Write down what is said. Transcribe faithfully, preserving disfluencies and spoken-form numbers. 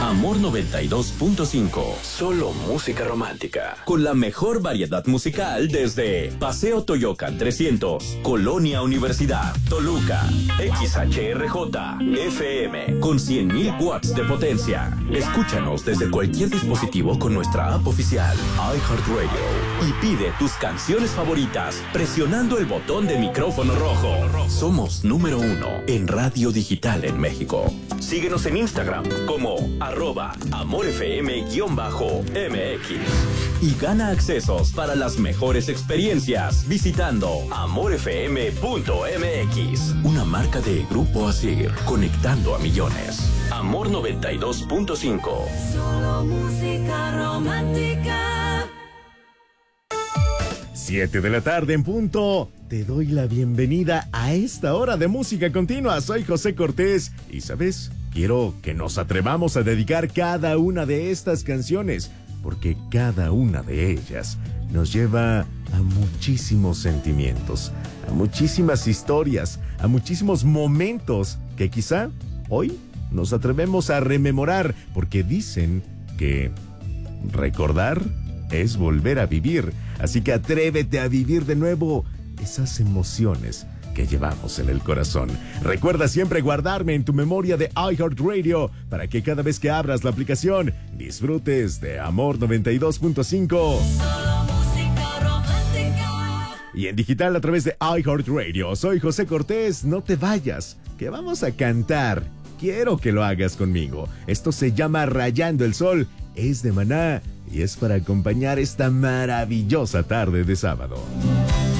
Amor noventa y dos punto cinco. Solo música romántica. Con la mejor variedad musical desde Paseo Toyocan trescientos, Colonia Universidad, Toluca, X H R J, F M, con cien mil watts de potencia. Escúchanos desde cualquier dispositivo con nuestra app oficial, iHeartRadio. Y pide tus canciones favoritas presionando el botón de micrófono rojo. Somos número uno en radio digital en México. Síguenos en Instagram como arroba amorfm-mx y gana accesos para las mejores experiencias visitando amorfm punto m x. Una marca de Grupo Asir, conectando a millones. Amor noventa y dos punto cinco. Solo música romántica. Siete de la tarde en punto. Te doy la bienvenida a esta hora de música continua. Soy José Cortés y, ¿sabes? Quiero que nos atrevamos a dedicar cada una de estas canciones, porque cada una de ellas nos lleva a muchísimos sentimientos, a muchísimas historias, a muchísimos momentos que quizá hoy nos atrevemos a rememorar, porque dicen que recordar es volver a vivir. Así que atrévete a vivir de nuevo esas emociones que llevamos en el corazón. Recuerda siempre guardarme en tu memoria de iHeartRadio para que cada vez que abras la aplicación disfrutes de Amor noventa y dos punto cinco. Y en digital a través de iHeartRadio. Soy José Cortés. No te vayas, que vamos a cantar. Quiero que lo hagas conmigo. Esto se llama Rayando el Sol. Es de Maná y es para acompañar esta maravillosa tarde de sábado.